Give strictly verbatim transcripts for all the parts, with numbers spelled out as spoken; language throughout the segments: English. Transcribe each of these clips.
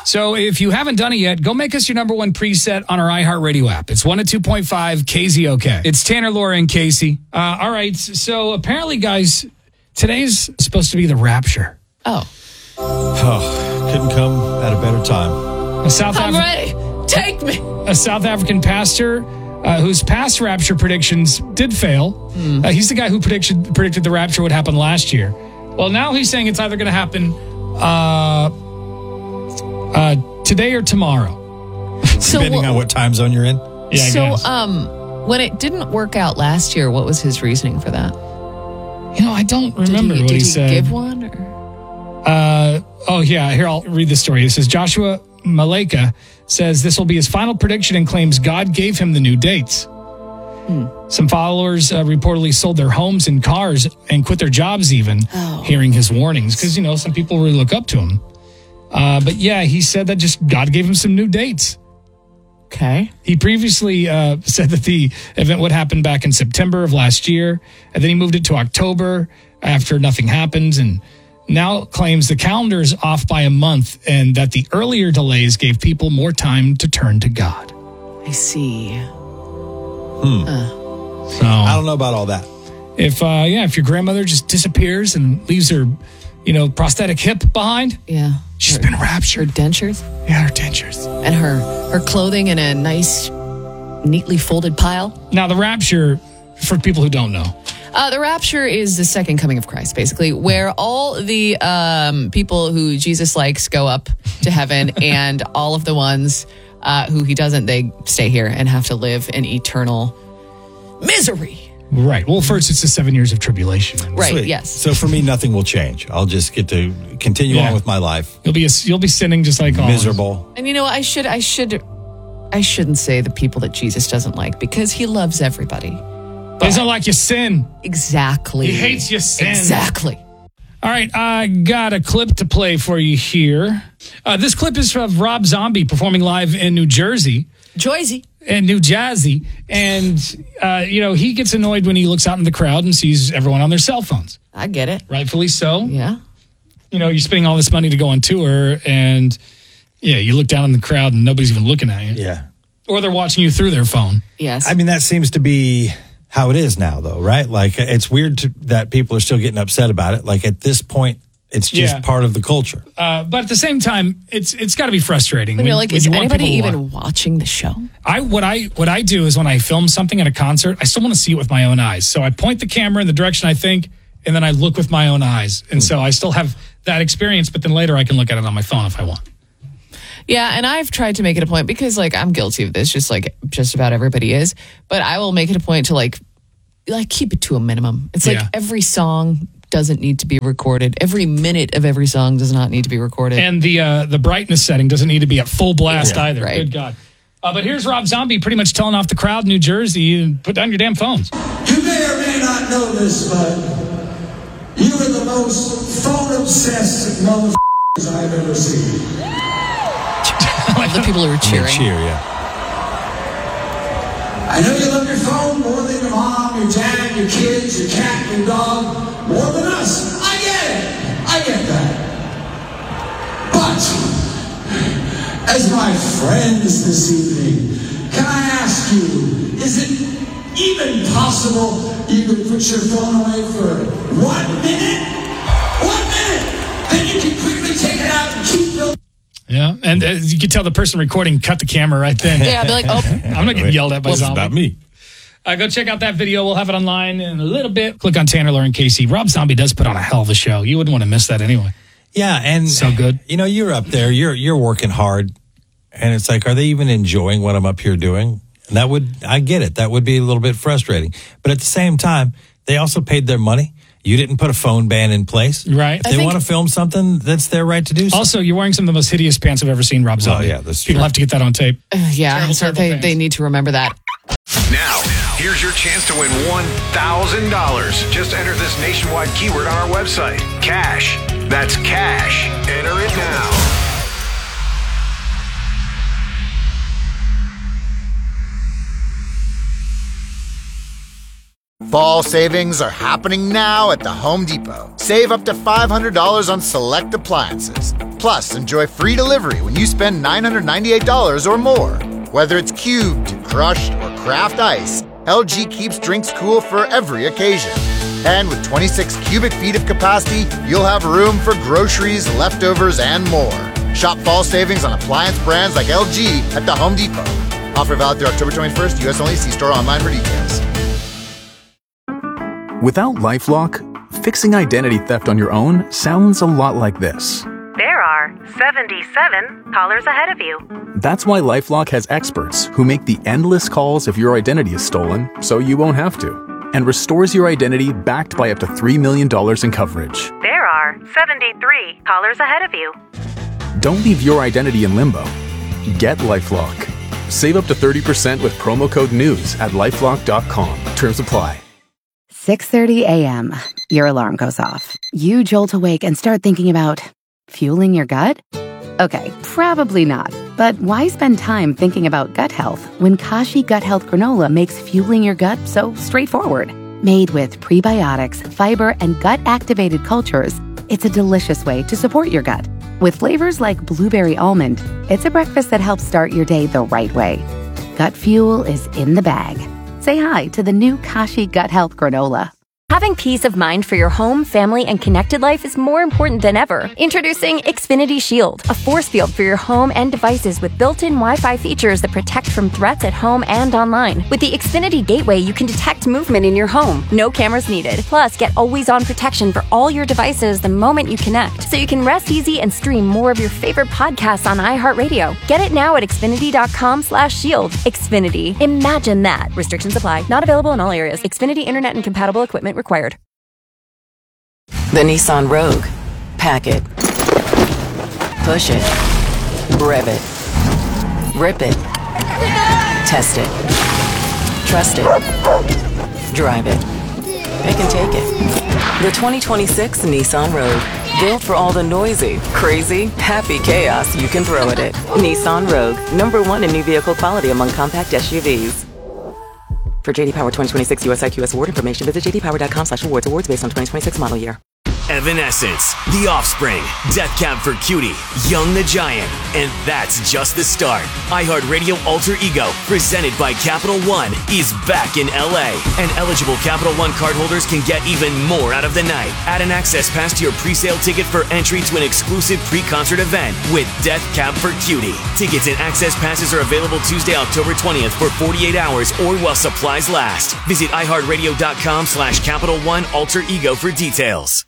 So if you haven't done it yet, go make us your number one preset on our iHeartRadio app. It's one oh two point five K Z O K. It's Tanner, Laura, and Casey. Uh, all right. So apparently, guys, today's supposed to be the rapture. Oh. Oh, couldn't come at a better time. A South I'm Afri- ready. Take me. A South African pastor uh, whose past rapture predictions did fail. Mm. Uh, he's the guy who predicted, predicted the rapture would happen last year. Well, now he's saying it's either going to happen uh, uh, today or tomorrow. So, Depending well, on what time zone you're in. Yeah, I so guess. um, when it didn't work out last year, what was his reasoning for that? You know, I don't remember did he, what did he, he said. give one? Or? Uh, oh, yeah. Here, I'll read the story. It says Joshua Maleka says this will be his final prediction and claims God gave him the new dates. Hmm. Some followers uh, reportedly sold their homes and cars and quit their jobs even, oh. hearing his warnings, because, you know, some people really look up to him. Uh, but, yeah, he said that just God gave him some new dates. Okay. He previously uh, said that the event would happen back in September of last year, and then he moved it to October after nothing happened, and now claims the calendar is off by a month and that the earlier delays gave people more time to turn to God. I see. Hmm. Uh. So I don't know about all that. If uh, yeah, if your grandmother just disappears and leaves her, you know, prosthetic hip behind, Yeah. she's her, been Her raptured. dentures? Yeah, her dentures. And her, her clothing in a nice, neatly folded pile? Now, the rapture, for people who don't know, Uh, the rapture is the second coming of Christ, basically, where all the um, people who Jesus likes go up to heaven, and all of the ones uh, who he doesn't, they stay here and have to live in eternal misery. right? Well, first it's the seven years of tribulation. Right, Sweet. yes. So for me, nothing will change. I'll just get to continue Yeah. on with my life. You'll be a, you'll be sinning just like always. Miserable. And you know, I should, I should, I shouldn't say the people that Jesus doesn't like, because he loves everybody. He doesn't like your sin. Exactly. He hates your sin. Exactly. All right, I got a clip to play for you here. Uh, this clip is of Rob Zombie performing live in New Jersey. Joyzy. And New Jazzy. And, uh, you know, he gets annoyed when he looks out in the crowd and sees everyone on their cell phones. I get it. Rightfully so. Yeah. You know, you're spending all this money to go on tour, and, yeah, you look down in the crowd and nobody's even looking at you. Yeah. Or they're watching you through their phone. Yes. I mean, that seems to be how it is now, though, right? Like, it's weird to, that people are still getting upset about it. Like, at this point, it's just Yeah. part of the culture. Uh, but at the same time, it's it's got to be frustrating. I when- mean, like, when is you want anybody people to even watch. watching the show? I what I what I do is when I film something at a concert, I still want to see it with my own eyes. So I point the camera in the direction I think, and then I look with my own eyes. And so I still have that experience, but then later I can look at it on my phone if I want. Yeah, and I've tried to make it a point, because, like, I'm guilty of this, just like just about everybody is. But I will make it a point to, like, like keep it to a minimum. It's like Yeah. every song doesn't need to be recorded. Every minute of every song does not need to be recorded. And the uh, the brightness setting doesn't need to be at full blast Yeah, either. right. Good God. Uh, but here's Rob Zombie pretty much telling off the crowd in New Jersey and put down your damn phones. You may or may not know this, but you are the most phone-obsessed motherfuckers I've ever seen. All the people who are They cheering. cheer, yeah. I know you love your phone more than your mom, your dad, your kids, your cat, your dog, more than us. I get it. I get that. But, as my friends this evening, can I ask you, is it even possible you could put your phone away for one minute? One minute! Then you can quickly take it out and keep building. Yeah, and uh, you can tell the person recording cut the camera right then. Yeah, I'll be like, oh, I'm not getting yelled at by What's Zombie. about me? Uh, go check out that video. We'll have it online in a little bit. Click on Tanner, Laura, and Casey. Rob Zombie does put on a hell of a show. You wouldn't want to miss that anyway. Yeah, and So good. You know, you're up there, you're you're working hard, and it's like, are they even enjoying what I'm up here doing? And that would, I get it, that would be a little bit frustrating. But at the same time, they also paid their money. You didn't put a phone ban in place. Right. If I they think- want to film something, that's their right to do so. Also, you're wearing some of the most hideous pants I've ever seen, Rob Zombie. yeah, that's People true. have to get that on tape. uh, yeah. Terrible, so terrible they, fans. they need to remember that. Now, here's your chance to win one thousand dollars. Just enter this nationwide keyword on our website. Cash. That's cash. Enter it now. Fall savings are happening now at the Home Depot. Save up to five hundred dollars on select appliances. Plus, enjoy free delivery when you spend nine hundred ninety-eight dollars or more. Whether it's cubed, crushed, or craft ice, L G keeps drinks cool for every occasion. And with twenty-six cubic feet of capacity, you'll have room for groceries, leftovers, and more. Shop fall savings on appliance brands like L G at the Home Depot. Offer valid through October twenty-first, U S only. See store online for details. Without LifeLock, fixing identity theft on your own sounds a lot like this. There are seventy-seven callers ahead of you. That's why LifeLock has experts who make the endless calls if your identity is stolen, so you won't have to, and restores your identity backed by up to three million dollars in coverage. There are seventy-three callers ahead of you. Don't leave your identity in limbo. Get LifeLock. Save up to thirty percent with promo code NEWS at lifelock dot com. Terms apply. six thirty a.m. Your alarm goes off. You jolt awake and start thinking about fueling your gut? Okay, probably not. But why spend time thinking about gut health when Kashi Gut Health Granola makes fueling your gut so straightforward? Made with prebiotics, fiber, and gut-activated cultures, it's a delicious way to support your gut. With flavors like blueberry almond, it's a breakfast that helps start your day the right way. Gut fuel is in the bag. Say hi to the new Kashi Gut Health Granola. Having peace of mind for your home, family, and connected life is more important than ever. Introducing Xfinity Shield, a force field for your home and devices with built-in Wi-Fi features that protect from threats at home and online. With the Xfinity Gateway, you can detect movement in your home. No cameras needed. Plus, get always-on protection for all your devices the moment you connect, so you can rest easy and stream more of your favorite podcasts on iHeartRadio. Get it now at Xfinity.com slash shield. Xfinity. Imagine that. Restrictions apply. Not available in all areas. Xfinity Internet and compatible equipment required. The Nissan Rogue. Pack it. Push it. Rev it. Rip it. Test it. Trust it. Drive it. Pick and take it. The twenty twenty-six Nissan Rogue. Built for all the noisy, crazy, happy chaos you can throw at it. Nissan Rogue. Number one in new vehicle quality among compact S U Vs. For J D Power twenty twenty-six U S I Q S award information, visit j d power dot com slash awards. Awards based on twenty twenty-six model year. Evanescence, The Offspring, Death Cab for Cutie, Young the Giant, and that's just the start. iHeartRadio Alter Ego, presented by Capital One, is back in L A, and eligible Capital One cardholders can get even more out of the night. Add an access pass to your pre-sale ticket for entry to an exclusive pre-concert event with Death Cab for Cutie. Tickets and access passes are available Tuesday, October twentieth for forty-eight hours or while supplies last. Visit iHeartRadio.com slash Capital One Alter Ego for details.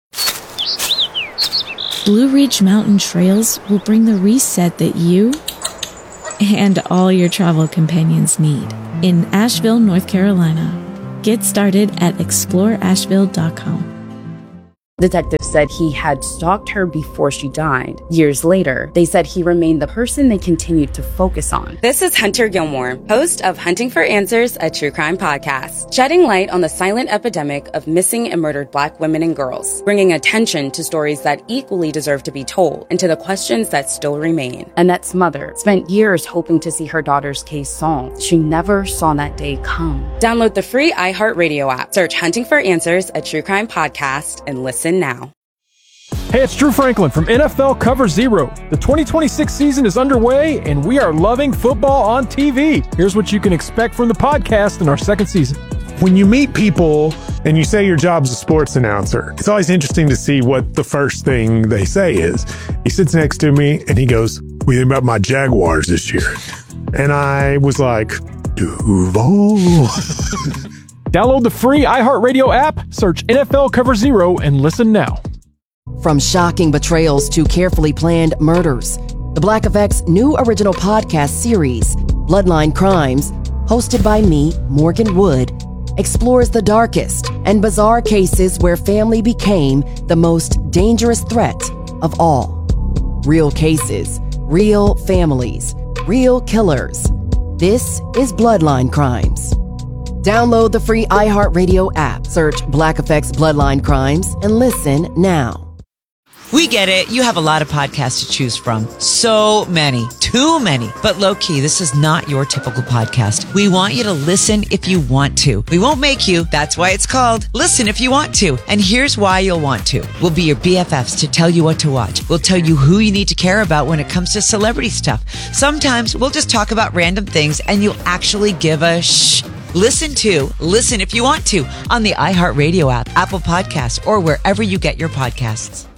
Blue Ridge Mountain Trails will bring the reset that you and all your travel companions need in Asheville, North Carolina. Get started at explore asheville dot com. Detectives said he had stalked her before she died. Years later, they said he remained the person they continued to focus on. This is Hunter Gilmore, host of Hunting for Answers, a true crime podcast, shedding light on the silent epidemic of missing and murdered Black women and girls, bringing attention to stories that equally deserve to be told and to the questions that still remain. Annette's mother spent years hoping to see her daughter's case solved. She never saw that day come. Download the free iHeartRadio app, search Hunting for Answers, a true crime podcast, and listen now. Hey, it's Drew Franklin from N F L Cover Zero. The twenty twenty-six season is underway, and we are loving football on T V. Here's what you can expect from the podcast in our second season. When you meet people and you say your job's a sports announcer, it's always interesting to see what the first thing they say is. He sits next to me and he goes, "What do you think about my Jaguars this year?" And I was like, Duval. Download the free iHeartRadio app, search N F L Cover Zero, and listen now. From shocking betrayals to carefully planned murders, the Black Effect's new original podcast series, Bloodline Crimes, hosted by me, Morgan Wood, explores the darkest and bizarre cases where family became the most dangerous threat of all. Real cases, real families, real killers. This is Bloodline Crimes. Download the free iHeartRadio app, search Black Effect's Bloodline Crimes, and listen now. We We get it. You have a lot of podcasts to choose from. So many. Too many. But low key, this is not your typical podcast. We want you to listen if you want to. We won't make you. That's why it's called Listen If You Want To. And here's why you'll want to. We'll be your B F Fs to tell you what to watch. We'll tell you who you need to care about when it comes to celebrity stuff. Sometimes we'll just talk about random things and you'll actually give a shh. Listen to Listen If You Want To on the iHeartRadio app, Apple Podcasts, or wherever you get your podcasts.